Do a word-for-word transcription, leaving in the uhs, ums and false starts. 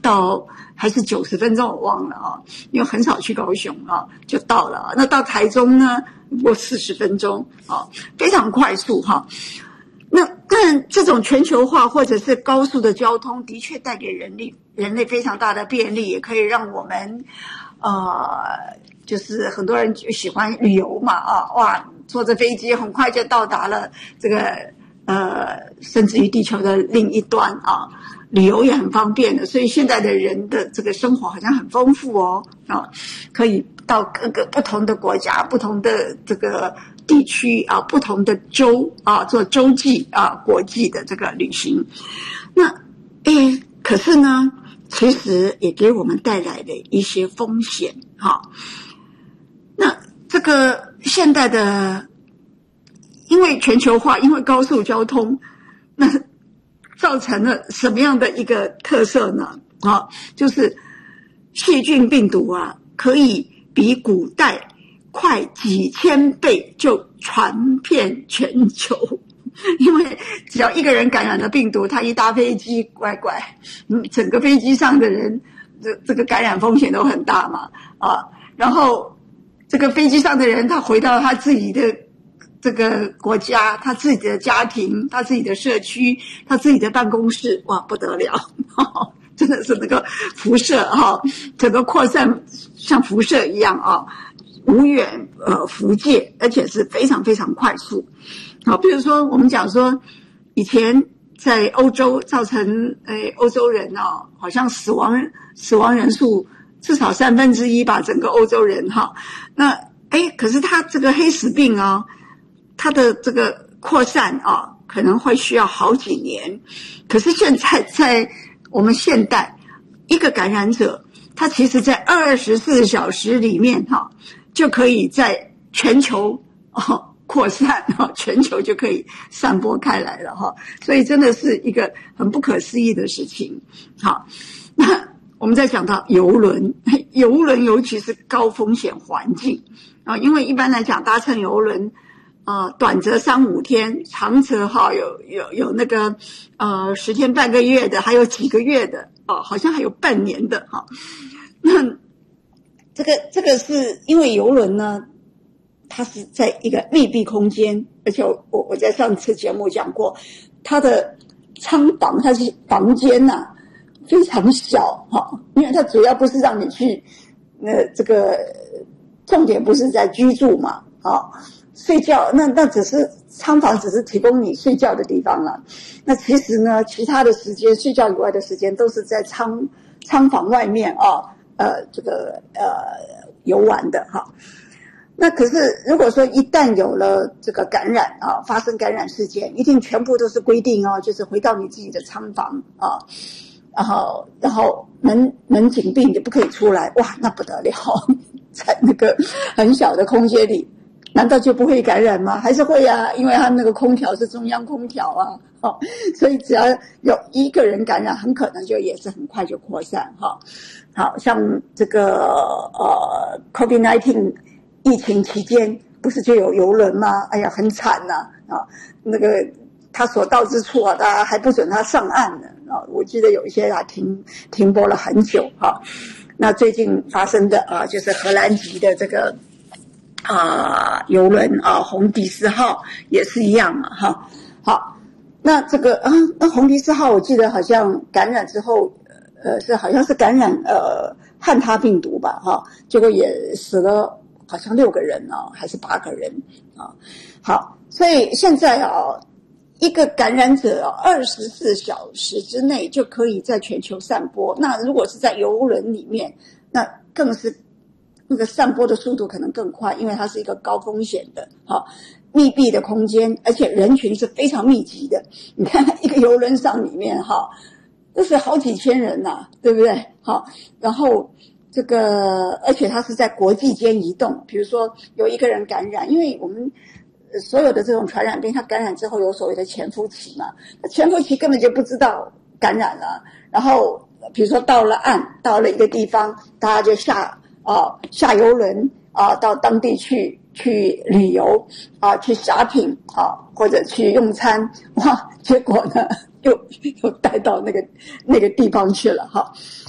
到还是九十分钟，我忘了啊，因为很少去高雄啊，就到了。那到台中呢，不过四十分钟啊，非常快速哈。那但这种全球化或者是高速的交通，的确带给人类人类非常大的便利，也可以让我们呃，就是很多人就喜欢旅游嘛啊，哇，坐着飞机很快就到达了这个呃，甚至于地球的另一端啊，旅游也很方便的，所以现在的人的这个生活好像很丰富哦啊，可以到各个不同的国家、不同的这个地区啊、不同的州啊，做洲际啊、国际的这个旅行。那诶，可是呢，其实也给我们带来了一些风险哈。那这个现代的，因为全球化，因为高速交通，那造成了什么样的一个特色呢？啊，就是细菌病毒啊，可以比古代快几千倍就传遍全球。因为只要一个人感染了病毒，他一搭飞机，乖乖，嗯，整个飞机上的人，这这个感染风险都很大嘛，啊，然后这个飞机上的人，他回到他自己的这个国家，他自己的家庭，他自己的社区，他自己的办公室，哇，不得了，呵呵，真的是那个辐射哈，整个扩散像辐射一样啊，无远呃弗届，而且是非常非常快速。好，比如说我们讲说，以前在欧洲造成诶欧洲人哦，好像死亡死亡人数至少三分之一吧，整个欧洲人哈。那诶，可是他这个黑死病啊，它的这个扩散啊，可能会需要好几年。可是现在在我们现代，一个感染者，他其实在二十四小时里面哈，就可以在全球哦。扩散哈，全球就可以散播开来了哈，所以真的是一个很不可思议的事情。好，那我们再讲到邮轮，邮轮尤其是高风险环境啊，因为一般来讲搭乘邮轮，呃，短则三五天，长则哈有有有那个呃十天半个月的，还有几个月的哦，好像还有半年的哈。那这个这个是因为邮轮呢。它是在一个密闭空间，而且我我在上次节目讲过，它的舱房，它是房间呐、啊，非常小哈，因为它主要不是让你去，呃，这个重点不是在居住嘛，啊，睡觉那那只是舱房，只是提供你睡觉的地方了。那其实呢，其他的时间，睡觉以外的时间，都是在舱舱房外面啊，呃，这个呃游玩的哈。那可是如果说一旦有了这个感染啊，发生感染事件，一定全部都是规定哦，就是回到你自己的舱房啊，然后然后门门紧闭，你不可以出来，哇，那不得了，在那个很小的空间里，难道就不会感染吗？还是会啊，因为它那个空调是中央空调啊，哦，所以只要有一个人感染，很可能就也是很快就扩散哈。好像这个呃 COVID 十九。疫情期间不是就有邮轮吗？哎呀，很惨呐、啊！啊，那个他所到之处啊，大家还不准他上岸呢啊！我记得有一些啊停停泊了很久哈、啊。那最近发生的啊，就是荷兰籍的这个啊邮轮啊红迪斯号也是一样嘛哈。好，那这个啊，那红迪斯号我记得好像感染之后，呃，是好像是感染呃汉他病毒吧哈，结果也死了。好像六个人哦，还是八个人啊？好，所以现在啊，一个感染者二十四小时之内就可以在全球散播。那如果是在邮轮里面，那更是那个散播的速度可能更快，因为它是一个高风险的哈密闭的空间，而且人群是非常密集的。你看一个邮轮上里面哈，都是好几千人呐、啊，对不对？好，然后。这个，而且它是在国际间移动。比如说有一个人感染，因为我们所有的这种传染病，它感染之后有所谓的潜伏期嘛，那潜伏期根本就不知道感染了。然后比如说到了岸，到了一个地方，大家就下啊下邮轮啊到当地去去旅游啊去 shopping 啊或者去用餐，哇，结果呢又又带到那个那个地方去了哈。